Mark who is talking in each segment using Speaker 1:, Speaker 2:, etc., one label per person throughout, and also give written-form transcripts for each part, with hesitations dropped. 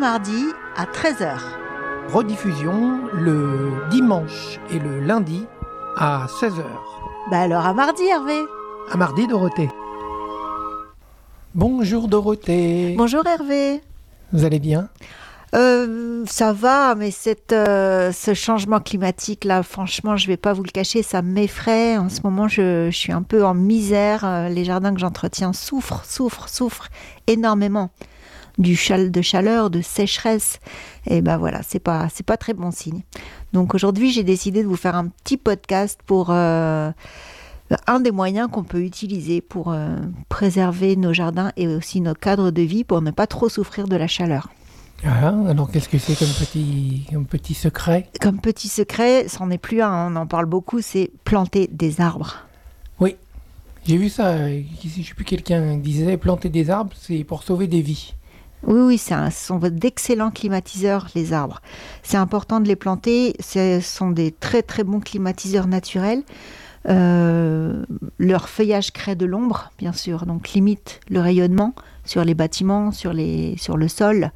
Speaker 1: mardi à 13h.
Speaker 2: Rediffusion le dimanche et le lundi à 16h.
Speaker 1: Alors à mardi, Hervé.
Speaker 2: À mardi, Dorothée. Bonjour Dorothée.
Speaker 1: Bonjour Hervé.
Speaker 2: Vous allez bien ?
Speaker 1: Ça va, mais ce changement climatique là, franchement, je vais pas vous le cacher, ça m'effraie. En ce moment, je suis un peu en misère. Les jardins que j'entretiens souffrent énormément de chaleur, de sécheresse. Et voilà, c'est pas très bon signe. Donc aujourd'hui, j'ai décidé de vous faire un petit podcast pour un des moyens qu'on peut utiliser pour préserver nos jardins et aussi nos cadres de vie pour ne pas trop souffrir de la chaleur.
Speaker 2: Ah, alors qu'est-ce que c'est comme petit secret ?
Speaker 1: Comme petit secret, c'en est plus un, on en parle beaucoup, c'est planter des arbres.
Speaker 2: Oui, j'ai vu ça. Je ne sais plus, quelqu'un disait planter des arbres, c'est pour sauver des vies.
Speaker 1: Oui, ce sont d'excellents climatiseurs, les arbres. C'est important de les planter, ce sont des très très bons climatiseurs naturels. Leur feuillage crée de l'ombre, bien sûr, donc limite le rayonnement sur les bâtiments, sur le sol.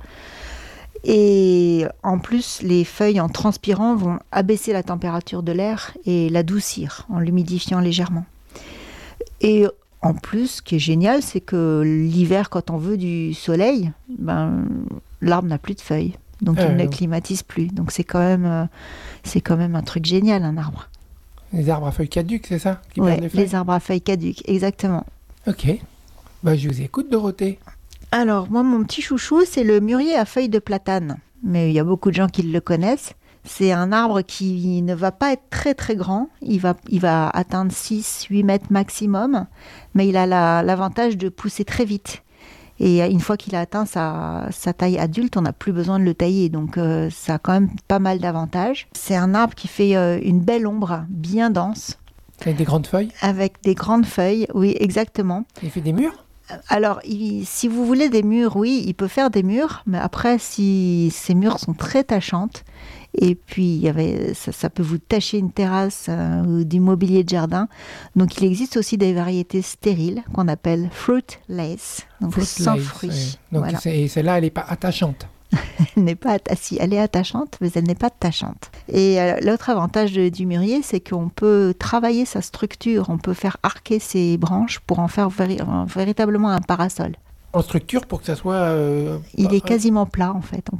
Speaker 1: Et en plus, les feuilles en transpirant vont abaisser la température de l'air et l'adoucir en l'humidifiant légèrement. Et en plus, ce qui est génial, c'est que l'hiver, quand on veut du soleil, l'arbre n'a plus de feuilles, donc il ne climatise plus. Donc c'est quand même un truc génial, un arbre.
Speaker 2: Les arbres à feuilles caduques, c'est ça ?
Speaker 1: Oui, les arbres à feuilles caduques, exactement.
Speaker 2: Ok, je vous écoute, Dorothée.
Speaker 1: Alors, moi, mon petit chouchou, c'est le mûrier à feuilles de platane. Mais il y a beaucoup de gens qui le connaissent. C'est un arbre qui ne va pas être très très grand. Il va atteindre 6-8 mètres maximum. Mais il a l'avantage de pousser très vite. Et une fois qu'il a atteint sa taille adulte, on n'a plus besoin de le tailler. Donc, ça a quand même pas mal d'avantages. C'est un arbre qui fait une belle ombre, bien dense.
Speaker 2: Avec des grandes feuilles ?
Speaker 1: Avec des grandes feuilles, oui, exactement. Il
Speaker 2: fait des murs ?
Speaker 1: Alors, si vous voulez des murs, oui, il peut faire des murs, mais après, si ces murs sont très tachantes, et puis ça peut vous tacher une terrasse ou du mobilier de jardin. Donc, il existe aussi des variétés stériles qu'on appelle fruitless, donc sans fruits.
Speaker 2: Oui. Donc,
Speaker 1: voilà.
Speaker 2: Et celle-là, elle n'est pas attachante.
Speaker 1: Elle n'est pas elle est attachante, mais elle n'est pas tachante. Et l'autre avantage du mûrier, c'est qu'on peut travailler sa structure, on peut faire arquer ses branches pour en faire véritablement un parasol.
Speaker 2: En structure pour que ça soit...
Speaker 1: Il est quasiment plat en fait. On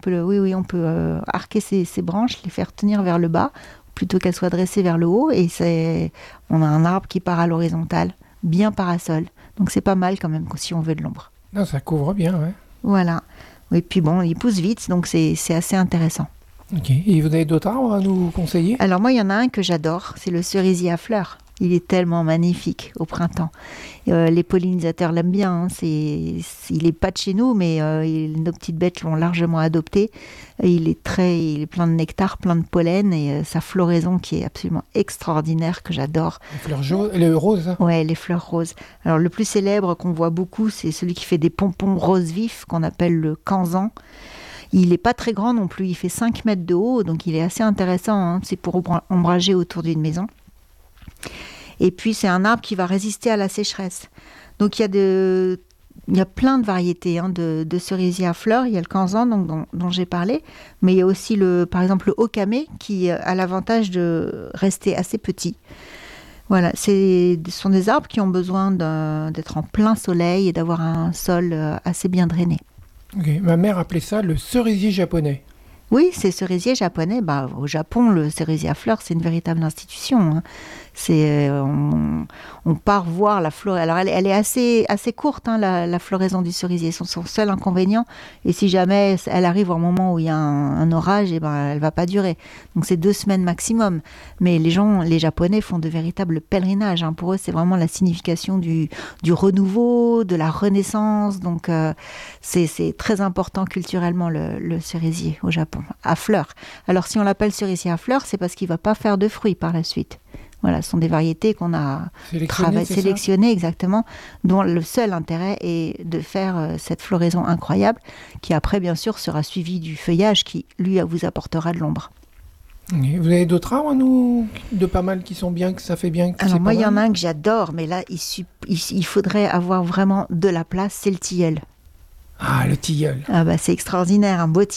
Speaker 1: peut arquer ses branches, les faire tenir vers le bas, plutôt qu'elles soient dressées vers le haut. Et on a un arbre qui part à l'horizontale, bien parasol. Donc c'est pas mal quand même si on veut de l'ombre.
Speaker 2: Non, ça couvre bien, ouais.
Speaker 1: Voilà. Et puis il pousse vite, donc c'est assez intéressant.
Speaker 2: Ok. Et vous avez d'autres arbres à nous conseiller ?
Speaker 1: Alors moi, il y en a un que j'adore, c'est le cerisier à fleurs. Il est tellement magnifique au printemps. Les pollinisateurs l'aiment bien. Il n'est pas de chez nous, mais nos petites bêtes l'ont largement adopté. Il est plein de nectar, plein de pollen, et sa floraison qui est absolument extraordinaire, que j'adore.
Speaker 2: Les fleurs jaunes, les roses.
Speaker 1: Ouais, les fleurs roses. Alors le plus célèbre qu'on voit beaucoup, c'est celui qui fait des pompons roses vifs, qu'on appelle le cansan. Il n'est pas très grand non plus, il fait 5 mètres de haut, donc il est assez intéressant, hein. C'est pour ombrager autour d'une maison. Et puis c'est un arbre qui va résister à la sécheresse. Donc il y a plein de variétés de cerisiers à fleurs. Il y a le cansan dont j'ai parlé, mais il y a aussi par exemple le okame qui a l'avantage de rester assez petit. Voilà, ce sont des arbres qui ont besoin d'être en plein soleil et d'avoir un sol assez bien drainé.
Speaker 2: Okay. Ma mère appelait ça le cerisier japonais.
Speaker 1: Oui, c'est cerisier japonais. Au Japon, le cerisier à fleurs, c'est une véritable institution, hein. On part voir la floraison. Alors, elle est assez courte, hein, la floraison du cerisier. C'est son seul inconvénient. Et si jamais elle arrive au moment où il y a un orage, elle ne va pas durer. Donc, c'est 2 semaines maximum. Mais les Japonais font de véritables pèlerinages, hein. Pour eux, c'est vraiment la signification du renouveau, de la renaissance. Donc, c'est très important culturellement, le cerisier au Japon, à fleurs. Alors, si on l'appelle cerisier à fleurs, c'est parce qu'il ne va pas faire de fruits par la suite. Voilà, ce sont des variétés qu'on a sélectionnées exactement, dont le seul intérêt est de faire cette floraison incroyable, qui après, bien sûr, sera suivie du feuillage qui, lui, vous apportera de l'ombre.
Speaker 2: Et vous avez d'autres arbres, de pas mal qui sont bien, que ça fait bien?
Speaker 1: Alors moi, il y en a un que j'adore, mais là, il faudrait avoir vraiment de la place, c'est le tilleul.
Speaker 2: Ah, le tilleul.
Speaker 1: Ah bah, c'est extraordinaire, un beau